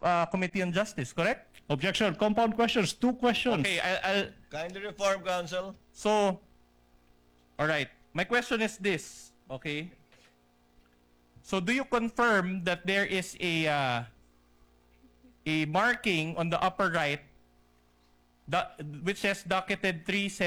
Committee on Justice, correct? Objection. Compound questions. 2 questions. Okay, I'll Kindly reform, Counsel. so, all right. My question is this, okay? So, do you confirm that there is a marking on the upper right which says docketed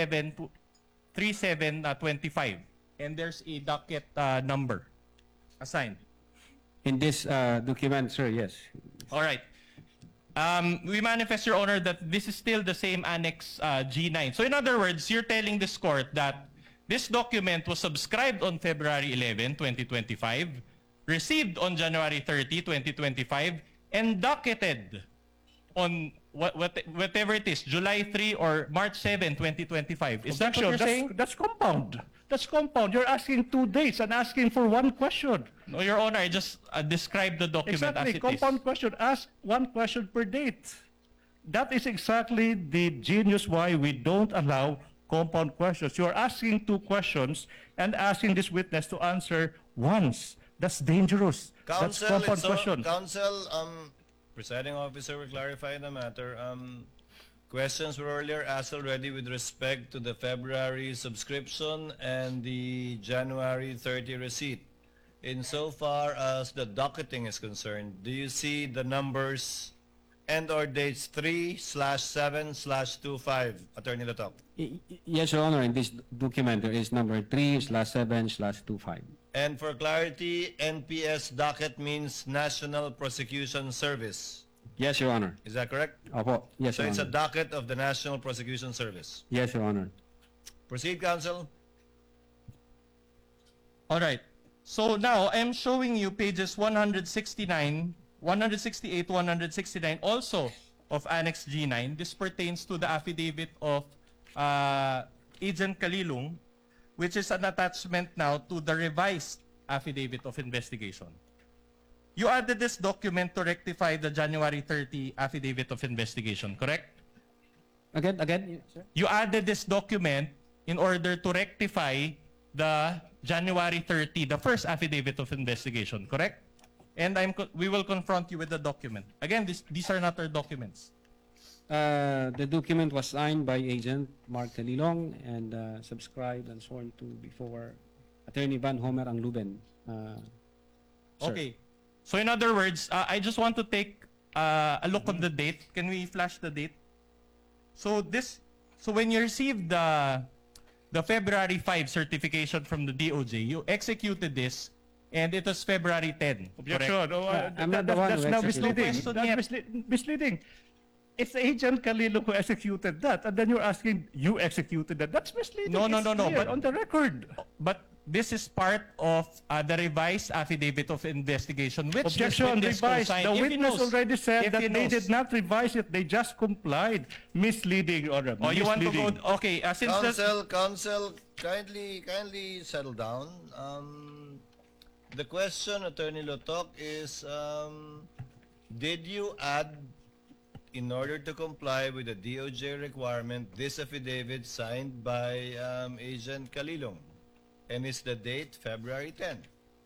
3725, and there's a docket number assigned? In this document, sir, yes. All right. We manifest, Your Honor, that this is still the same Annex G9. So in other words, you're telling this court that this document was subscribed on February 11, 2025, received on January 30, 2025, and docketed on whatever it is, July 3 or March 7, 2025. Is that what you're saying? That's compound. That's compound. You're asking 2 dates and asking for 1 question. No, Your Honor, I just described the document Exactly. as it Compound is. question. Ask 1 question per date. That is exactly the genius why we don't allow compound questions. You're asking 2 questions and asking this witness to answer once. That's dangerous. That's Counsel, compound question. Counsel, presiding officer will clarify the matter. Questions were earlier asked already with respect to the February subscription and the January 30 receipt. Insofar as the docketing is concerned, do you see the numbers and or dates 3/7/25, Attorney Latok? Yes, Your Honor, in this document, there is number 3/7/25. And for clarity, NPS docket means National Prosecution Service. Yes, Your Honor. Is that correct? Opo. Yes, So Your it's a Honor. docket of the National Prosecution Service. Yes, Your Honor. Proceed, Counsel. All right. So now I'm showing you pages 169, 168, 169 also of Annex G9. This pertains to the affidavit of Agent Kalilung, which is an attachment now to the revised affidavit of investigation. You added this document to rectify the January 30 affidavit of investigation, correct? Again, sir? You added this document in order to rectify the January 30, the first affidavit of investigation, correct? And we will confront you with the document. Again, these are not our documents. The document was signed by Agent Mark Talilong and subscribed and sworn to before Attorney Van Homer Angluben. Sir. Okay. So in other words, I just want to take a look on the date. Can we flash the date? So when you received the February 5 certification from the DOJ, you executed this, and it was February 10. Objection. Correct? Oh, I'm not the one that's who now executed misleading. it. That's misleading. It's Agent Kalilong who executed that, and then you're asking, you executed that. That's misleading. No. It's clear But on the record. But this is part of the revised affidavit of investigation, which Objection, this witness revised. co-signed. The If he witness knows. already said If that he they knows. did not revise it. They just complied. Misleading, Honor. Oh, you want to go? Misleading. Okay, since the, Counsel, kindly settle down. The question, Attorney Lotok, is did you add, in order to comply with the DOJ requirement, this affidavit signed by Agent Kalilong? And is the date February 10?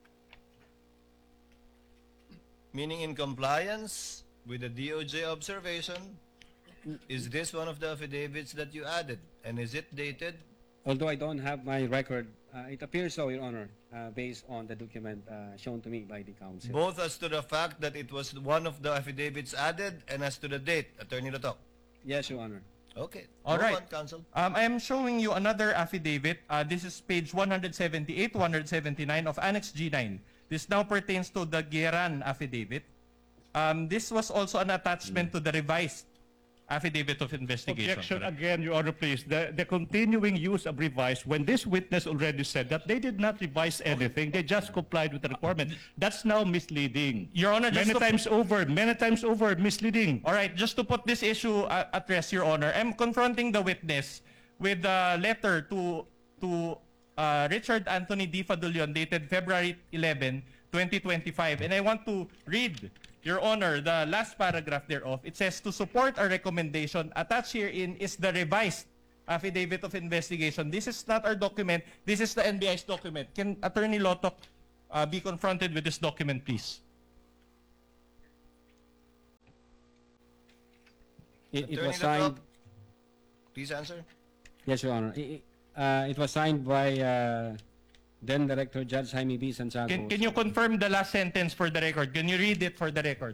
Meaning in compliance with the DOJ observation, is this one of the affidavits that you added? And is it dated? Although I don't have my record, it appears so, Your Honor, based on the document shown to me by the counsel. Both as to the fact that it was one of the affidavits added and as to the date, Attorney Latok. Yes, Your Honor. Okay. All Go right. on, Counsel. I am showing you another affidavit. This is page 178, 179 of Annex G9. This now pertains to the Geran affidavit. This was also an attachment to the revised affidavit of investigation. Objection correct? again, Your Honor, please. The continuing use of revise, when this witness already said that they did not revise anything, they just complied with the requirement. That's now misleading. Your Honor, just Many times over, misleading. All right, just to put this issue at rest, Your Honor, I'm confronting the witness with a letter to Richard Anthony D. Fadulion dated February 11, 2025. And I want to read, Your Honor, the last paragraph thereof. It says, to support our recommendation, attached herein is the revised affidavit of investigation. This is not our document. This is the NBI's document. Can Attorney Lotok be confronted with this document, please? It Attorney was signed. Latok, please answer. Yes, Your Honor. It was signed by then Director Judge Jaime B. Santiago. Can you confirm the last sentence for the record? Can you read it for the record?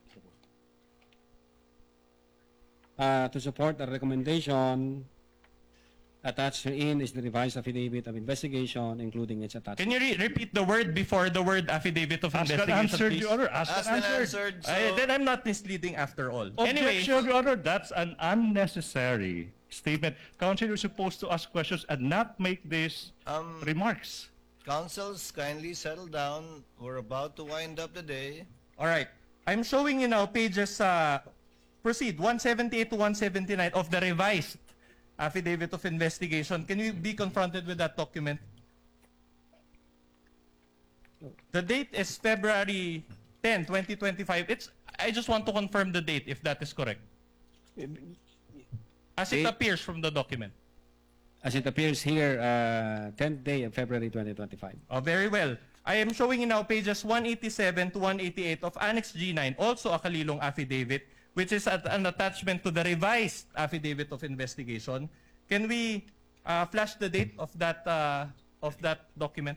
To support the recommendation, attached herein is the revised affidavit of investigation, including its attachment. Can you repeat the word before the word affidavit of Asked and investigation, answered, please? Your Honor. Asked Asked and and answered. answered. So, Then I'm not misleading after all. Anyway, Objection, Your Honor. That's an unnecessary statement. Counsel, you're supposed to ask questions and not make these remarks. counsels, kindly settle down. We're about to wind up the day. all right. I'm showing you now pages, proceed, 178 to 179 of the revised affidavit of investigation. Can you be confronted with that document? The date is February 10, 2025. I just want to confirm the date, if that is correct. As it Date? appears from the document. As it appears here, 10th day of February 2025. Oh, very well. I am showing you now pages 187 to 188 of Annex G9, also a Kalilong affidavit, which is an attachment to the revised affidavit of investigation. Can we flash the date of that document?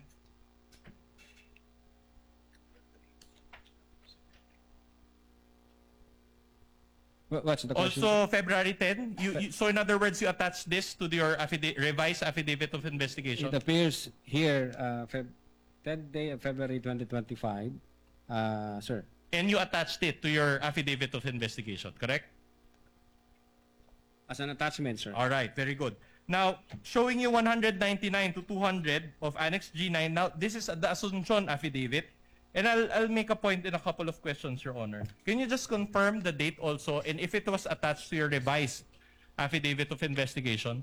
What's the question? Also February 10. So in other words, you attach this to your revised affidavit of investigation. It appears here, 10th day of February 2025, sir. And you attached it to your affidavit of investigation, correct? As an attachment, sir. All right, very good. Now, showing you 199 to 200 of Annex G9. Now, this is the Asuncion affidavit. And I'll make a point in a couple of questions, Your Honor. Can you just confirm the date also and if it was attached to your revised affidavit of investigation?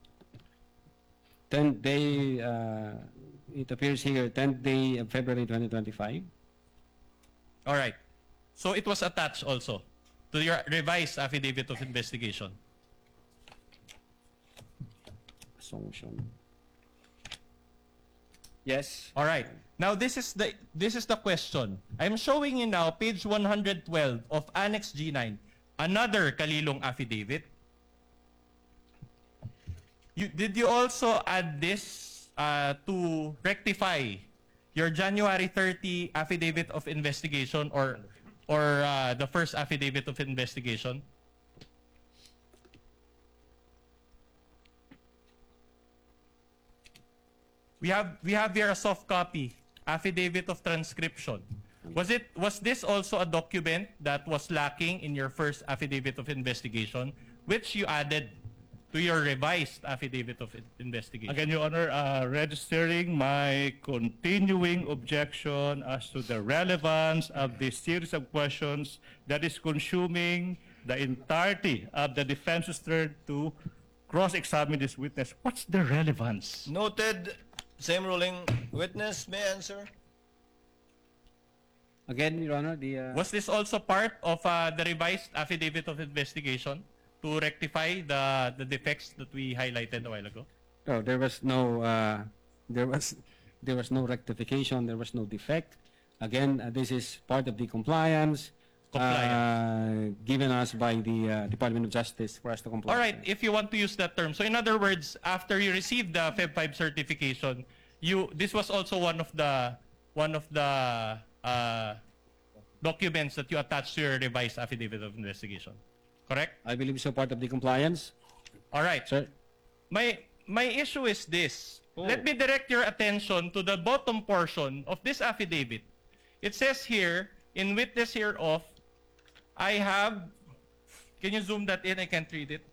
10th day, it appears here, 10th day of February 2025. All right. So it was attached also to your revised affidavit of investigation. Assumption. Yes. All right. Now this is the question. I'm showing you now page 112 of Annex G9, another Kalilong affidavit. Did you also add this to rectify your January 30 affidavit of investigation or the first affidavit of investigation? We have here a soft copy, affidavit of transcription. Was this also a document that was lacking in your first affidavit of investigation, which you added to your revised affidavit of investigation? Again, Your Honor, registering my continuing objection as to the relevance of this series of questions that is consuming the entirety of the defense's turn to cross-examine this witness. What's the relevance? Noted. Same ruling. Witness may answer. Again, Your Honor, the... Was this also part of the revised affidavit of investigation to rectify the defects that we highlighted a while ago? No, there was no rectification, there was no defect. Again, this is part of the compliance given us by the Department of Justice for us to comply. All right, if you want to use that term. So in other words, after you received the Feb 5 certification, this was also one of the documents that you attached to your revised affidavit of investigation. Correct? I believe so, part of the compliance. All right. Sir? My issue is this. Let me direct your attention to the bottom portion of this affidavit. It says here, in witness hereof, I have, can you zoom that in? I can't read it.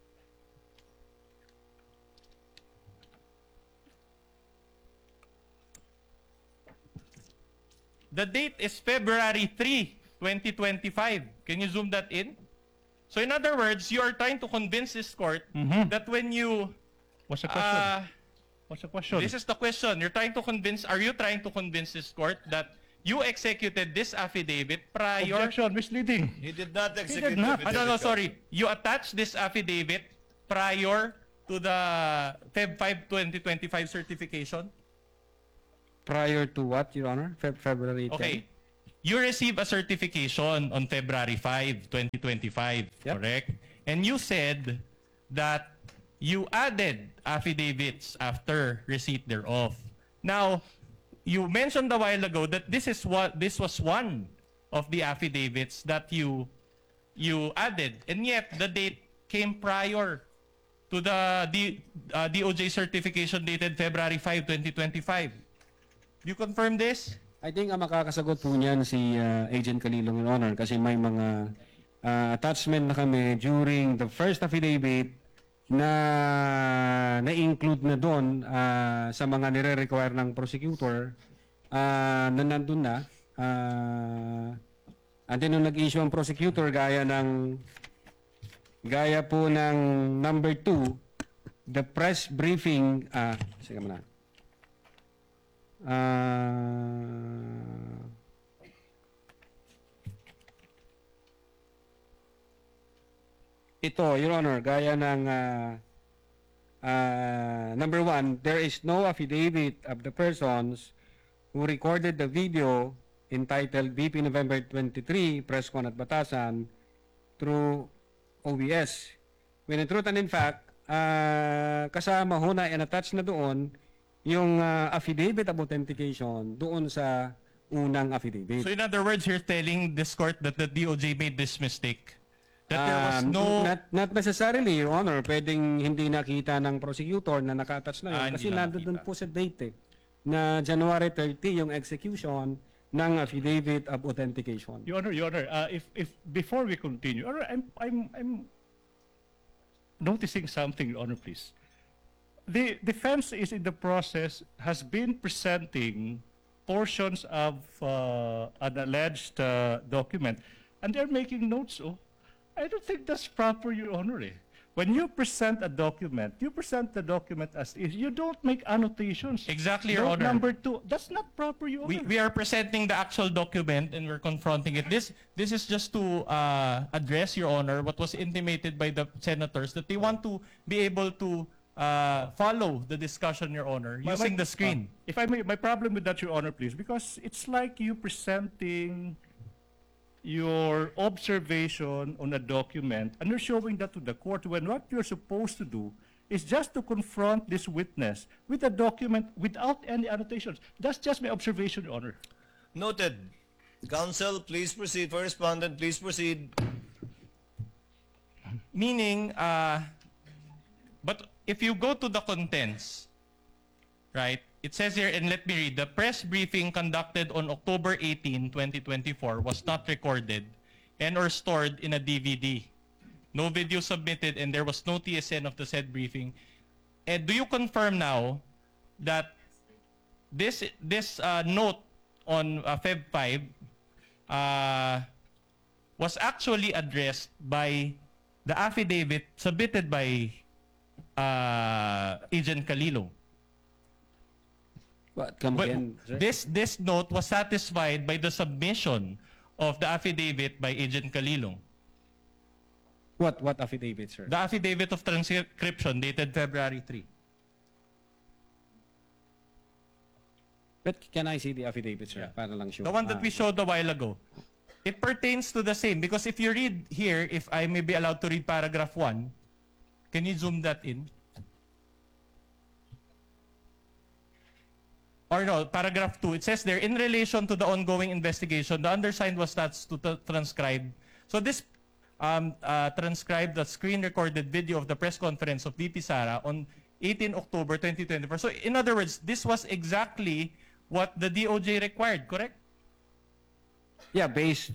The date is February 3, 2025. Can you zoom that in? So in other words, you are trying to convince this court that when you... What's the question? What's the question? This is the question. Are you trying to convince this court that you executed this affidavit prior... Objection, misleading. He did not execute not. the No, affidavit. sorry. You attached this affidavit prior to the Feb 5, 2025 certification? Prior to what, Your Honor? February 10? Okay. You receive a certification on February 5, 2025, Yep. correct? And you said that you added affidavits after receipt thereof. Now, you mentioned a while ago that this was one of the affidavits that you added, and yet the date came prior to the DOJ certification dated February 5, 2025. Do you confirm this? I think ang makakasagot po niyan si Agent Calilong, Your Honor, kasi may mga attachment na kami during the first affidavit na na-include na doon sa mga nire-require ng prosecutor na nandun na. And then nung nag-issue ang prosecutor gaya po ng number 2, the press briefing, sige muna. Ito, Your Honor, gaya ng number 1, there is no affidavit of the persons who recorded the video entitled BP November 23, Press Con at Batasan through OBS. When in truth and in fact, kasama ho na and-attach na doon yung affidavit of authentication doon sa unang affidavit. So in other words, you're telling this court that the DOJ made this mistake? That there was no... Not necessarily, Your Honor. Pwedeng hindi nakita ng prosecutor na naka-attach na yun. Hindi Kasi lang nandun nakita. po sa date na January 30 yung execution ng affidavit of authentication. Your Honor, if before we continue, Your Honor, I'm noticing something, Your Honor, please. The defense is in the process, has been presenting portions of an alleged document, and they're making notes. Oh, I don't think that's proper, Your Honor. When you present a document, you present the document as is. You don't make annotations. Exactly, Your Note Honor. number 2, that's not proper, Your Honor. We are presenting the actual document and we're confronting it. This is just to address, Your Honor, what was intimated by the senators, that they want to be able to follow the discussion, Your Honor, using the screen. If I may, my problem with that, Your Honor, please, because it's like you presenting your observation on a document and you're showing that to the court when what you're supposed to do is just to confront this witness with a document without any annotations. That's just my observation, Your Honor. Noted. Counsel, please proceed. For respondent, please proceed. Meaning, but if you go to the contents, right, it says here, and let me read, the press briefing conducted on October 18, 2024 was not recorded and or stored in a DVD. No video submitted and there was no TSN of the said briefing. And do you confirm now that this note on Feb 5 was actually addressed by the affidavit submitted by Agent Calilong? What? Come But again, sir? this note was satisfied by the submission of the affidavit by Agent Calilong. What affidavit, sir? The affidavit of transcription dated February 3. But can I see the affidavit, sir? Para lang sure. The one that we showed a while ago. It pertains to the same because if you read here, if I may be allowed to read paragraph 1, can you zoom that in? Or no, paragraph 2, it says there, in relation to the ongoing investigation, the undersigned was tasked to transcribe. So this transcribed the screen-recorded video of the press conference of VP Sara on 18 October 2024. So in other words, this was exactly what the DOJ required, correct? Yeah, base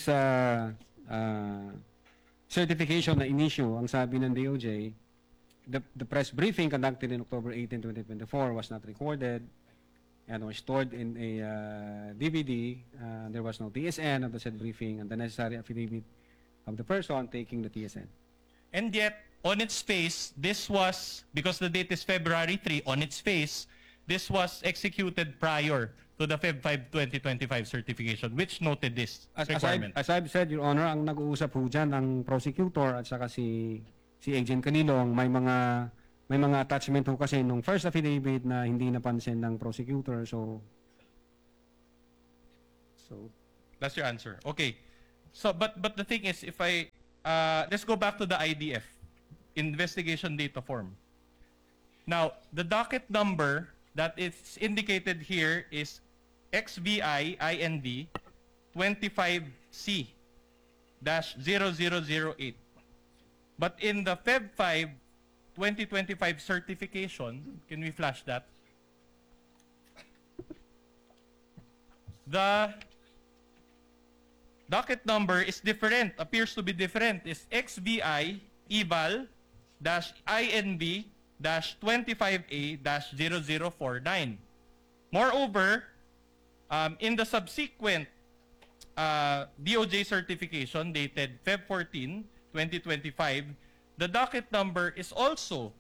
certification na in-issue, ang sabi ng DOJ, the press briefing conducted in October 18, 2024 was not recorded and was stored in a DVD. There was no TSN of the said briefing and the necessary affidavit of the person taking the TSN. And yet, on its face, this was, because the date is February 3, on its face, this was executed prior to the Feb 5, 2025 certification, which noted this requirement. As I've said, Your Honor, ang nag-uusap po dyan ang prosecutor at saka si Agent Calilong, may mga attachment ho kasi nung first affidavit na hindi napansin ng prosecutor, so That's your answer. Okay. So, but the thing is, if I let's go back to the IDF, investigation data form. Now, the docket number that is indicated here is XVI INV 25C-0008. But in the Feb 5 2025 certification, can we flash that? The docket number is different, appears to be different. It's XVI eval INV 25A-0049. Moreover, in the subsequent DOJ certification dated Feb 14, 2025, the docket number is also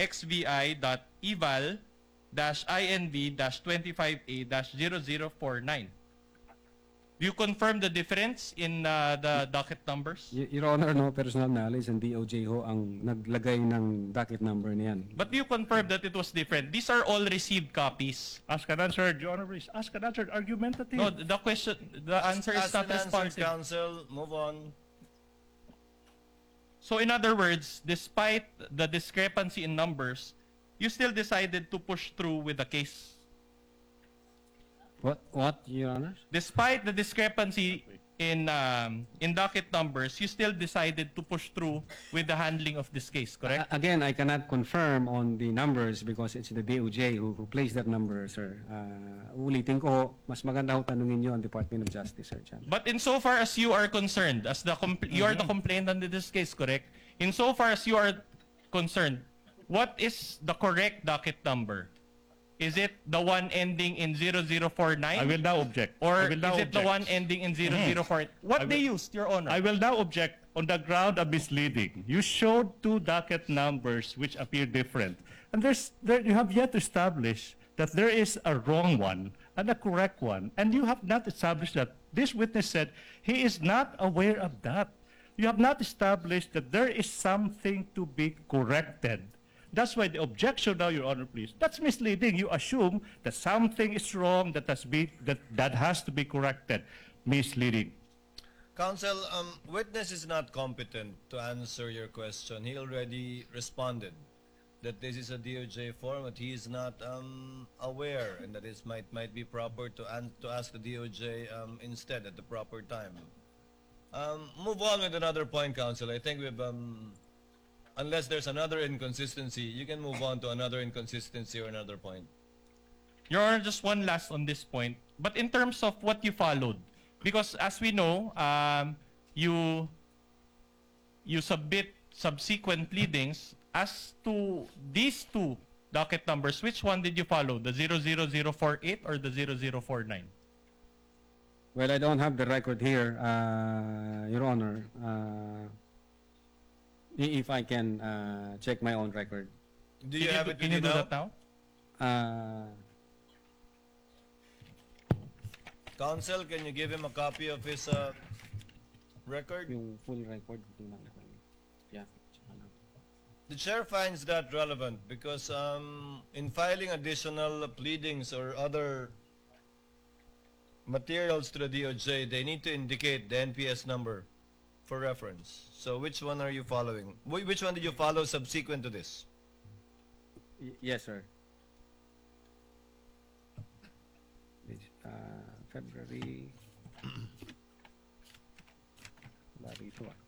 XVI.INV-25A-0049. Do you confirm the difference in the docket numbers? Your Honor, no personal knowledge and DOJ ho ang naglagay ng docket number niyan. But do you confirm that it was different? These are all received copies. Ask and answer, Your Honor, please. Ask and answer, argumentative. No, the question, the answer is Asked not and answered, responsive. counsel. Move on. So in other words, despite the discrepancy in numbers, you still decided to push through with the case. What, Your Honor? Despite the discrepancy in docket numbers, you still decided to push through with the handling of this case, correct? Again, I cannot confirm on the numbers because it's the DOJ who placed that number, sir. Ulitin ko, mas maganda ho tanungin nyo ang Department of Justice, sir. Chan. But insofar as you are concerned, as you are the complainant in this case, correct? Insofar as you are concerned, what is the correct docket number? Is it the one ending in 0049? I will now object. Or I will now is it the object. one ending in 004? What I they will- used, Your Honor? I will now object on the ground of misleading. You showed two docket numbers which appear different. And you have yet to establish that there is a wrong one and a correct one. And you have not established that. This witness said he is not aware of that. You have not established that there is something to be corrected. That's why the objection now, Your Honor, please. That's misleading. You assume that something is wrong that has to be corrected. Misleading. Counsel, witness is not competent to answer your question. He already responded that this is a DOJ form, but he is not aware, and that it might be proper to ask the DOJ instead at the proper time. Move on with another point, counsel. I think we've unless there's another inconsistency, you can move on to another inconsistency or another point. Your Honor, just one last on this point. But in terms of what you followed, because as we know, you submit subsequent pleadings as to these two docket numbers. Which one did you follow? The 00048 or the 0049? Well, I don't have the record here, Your Honor. If I can check my own record. Do you have it Can with you you do now? that now? Counsel, can you give him a copy of his record? Yung full record. tingnan ko. Yeah. The chair finds that relevant because in filing additional pleadings or other materials to the DOJ, they need to indicate the NPS number for reference. So which one are you following? Which one did you follow subsequent to this? Yes, sir. February. Wala rito ah.